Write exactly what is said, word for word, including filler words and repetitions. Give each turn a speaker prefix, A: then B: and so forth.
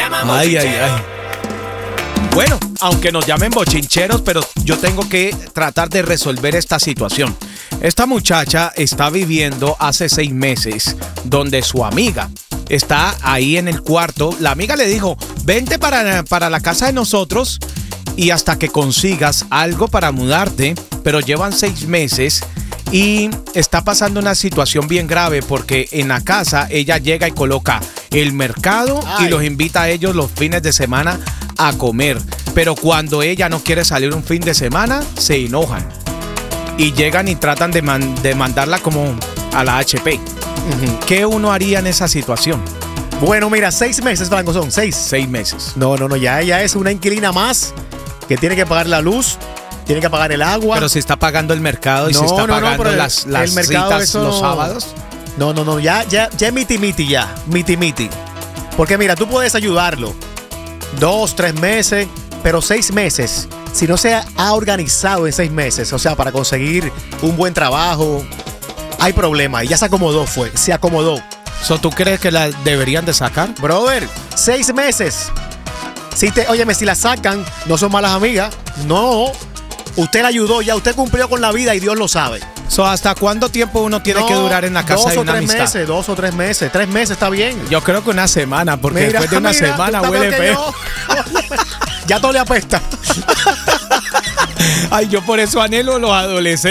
A: llaman
B: Ay, ay,
A: bochincheros.
B: ay. Bueno, aunque nos llamen bochincheros, pero yo tengo que tratar de resolver esta situación. Esta muchacha está viviendo hace seis meses donde su amiga está ahí en el cuarto. La amiga le dijo, vente para, para la casa de nosotros y hasta que consigas algo para mudarte, pero llevan seis meses y está pasando una situación bien grave porque en la casa ella llega y coloca el mercado
C: Ay.
B: y los invita a ellos los fines de semana a comer. Pero cuando ella no quiere salir un fin de semana, se enojan y llegan y tratan de, man- de mandarla como a la H P. ¿Qué uno haría en esa situación?
C: Bueno, mira, seis meses, Franco, son seis.
B: Seis meses.
C: No, no, no, ya ella es una inquilina más que tiene que pagar la luz, tiene que pagar el agua.
B: Pero si está pagando el mercado y
C: No,
B: si está
C: no, no,
B: pagando
C: pero el-
B: las, las
C: el mercado,
B: citas
C: eso
B: los
C: no-
B: sábados.
C: No, no, no, ya, ya, ya es miti miti ya, miti miti. Porque mira, tú puedes ayudarlo dos, tres meses, pero seis meses, si no se ha organizado en seis meses, o sea, para conseguir un buen trabajo, hay problema. Y ya se acomodó, fue, se acomodó.
B: So, ¿tú crees que la deberían de sacar?
C: Brother, seis meses. Si te, óyeme, si la sacan, no son malas amigas. No, usted la ayudó, ya usted cumplió con la vida y Dios lo sabe.
B: So, ¿hasta cuánto tiempo uno tiene
C: No,
B: que durar en la casa
C: dos
B: de
C: o
B: una
C: tres
B: amistad?
C: meses, dos o tres meses, tres meses está bien.
B: Yo creo que una semana, porque
C: Mira,
B: después de una
C: mira,
B: semana
C: tú estás
B: huele
C: peor que
B: feo.
C: yo. Ya todo le apesta.
B: Ay, yo por eso anhelo los adolescentes.